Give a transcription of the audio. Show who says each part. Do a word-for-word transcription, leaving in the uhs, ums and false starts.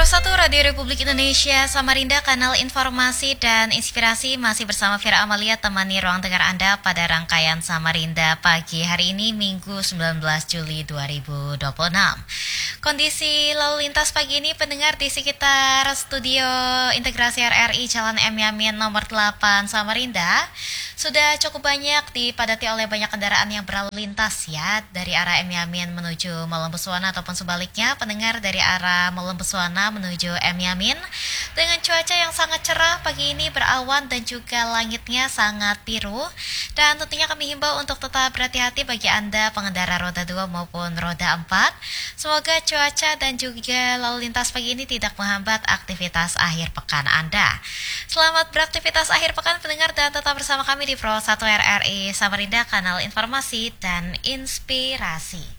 Speaker 1: satu Radio Republik Indonesia Samarinda, kanal informasi dan inspirasi, masih bersama Vira Amalia temani ruang dengar Anda pada rangkaian Samarinda pagi hari ini Minggu sembilan belas Juli dua ribu dua puluh enam. Kondisi lalu lintas pagi ini pendengar di sekitar Studio Integrasi R R I Jalan M Yamin nomor delapan Samarinda sudah cukup banyak dipadati oleh banyak kendaraan yang berlalu lintas ya, dari arah M Yamin menuju Malam Besuana ataupun sebaliknya pendengar dari arah Malam Besuana menuju M Yamin dengan cuaca yang sangat cerah pagi ini, berawan dan juga langitnya sangat biru. Dan tentunya kami himbau untuk tetap berhati-hati bagi Anda pengendara roda dua maupun roda empat. Semoga cuaca dan juga lalu lintas pagi ini tidak menghambat aktivitas akhir pekan Anda. Selamat beraktivitas akhir pekan pendengar, dan tetap bersama kami di Pro satu R R I Samarinda, kanal informasi dan inspirasi.